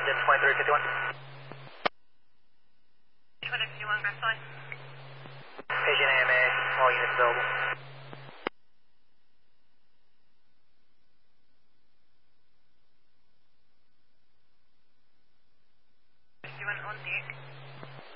London 2351. 251 Grapevine. Pigeon AMA, all units available. You went on deck.